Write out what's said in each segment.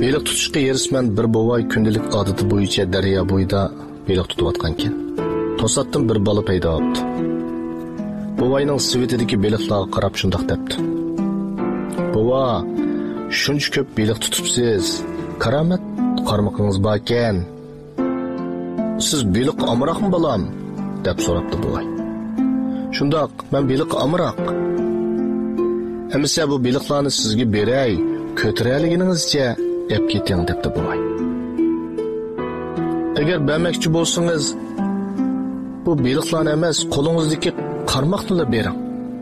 Beliq tutishga erishman bir bovay kundalik odati bo'yicha daryo bo'yida beliq tutayotgan ekan. To'satdan bir bola paydo bo'ldi. Bovayning svetidagi beliqlarga qarab shundoq debdi. Bova, shuncha ko'p beliq tutibsiz. Karamat qarmoqingiz bor ekan. Siz beliq amroqmi bolam? deb so'rabdi bovay. Shundoq, men beliq amroq. Emisa bu beliqlarni sizga beray, ko'taraliginingizcha ep keting debdi buvay. Agar bermoqchi bo'lsangiz, bu beliqlarni emas, qo'lingizdagi qarmoqni bering.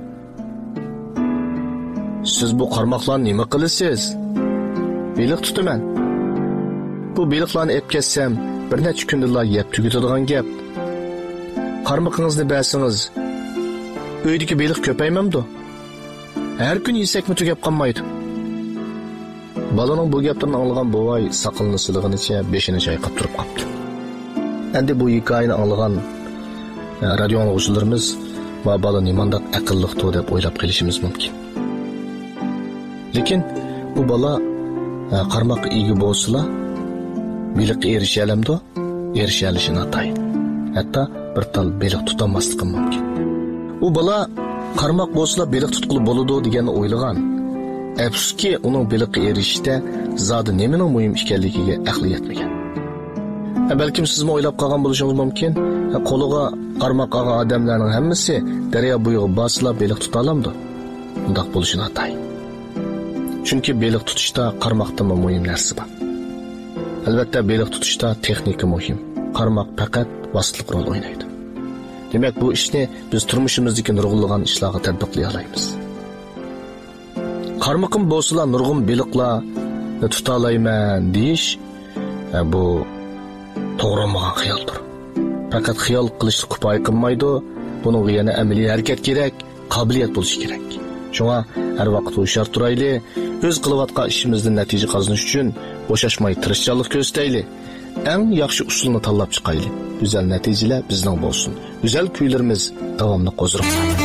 Siz bu qarmoqlarni nima qilasiz? Beliq tutaman. Bu beliqlarni ep kessam, bir necha kunlar yeb tugatadigan gap. Qarmoqingizni bersangiz, uydagi beliq ko'paymamdi? Her gün yesakmi tugab qolmaydi. Balaning bu gaplarni anglagan buvay saqilni silig'inicha beshini chayqab turib qopti. Endi bu hikoyani anglagan radio anglovchilarimiz va bola nimandaq aqlliqdi deb o'ylab qilishimiz mumkin. Lekin bu bola qarmoqqa ega bo'lsa, beliqqa erishalamdi, erishishini atayin. Hatto bir tal beliq tutamasligim mumkin. U bola qarmoq bo'lsa beliq tutqili bo'ladi deganni o'ylagan. Afsuski uning beliqqa erishishda zodi nimaning muhim ekanligiga aqli yetmagan. Balkim siz ham o'ylab qolgan bo'lishingiz mumkin. Qo'liga qarmoq olgan odamlarning hammasi daryo bo'yiga boslab beliq tuta olamdi. Bundoq bo'lishini atay. Chunki beliq tutishda qarmoqdan muhim narsa bor. Albatta beliq tutishda texnika muhim. Qarmoq faqat vositlik rol o'ynaydi. Demek bu ishni biz turmushimizdagi nurg'unlagan ishlarga tatbiqlay olamiz. Qarmoqim bo'lsa nurg'un beliqlar tuta olayman deyish bu to'g'ri bo'lgan xiyoldir. Faqat xiyol qilishni kifoya qilmaydi, buning yana amaliy harakat kerak, qobiliyat bo'lishi kerak. Shunga har vaqt hushyor turaylik, o'z qilayotgan ishimizdan natija qozonish uchun bo'shashmay tirishchilik ko'rsataylik. Eng yaxshi usulni tanlab chiqaylik. Güzel neticeler bizden olsun. Güzel kuylarımız devamlı qo'zg'oqda.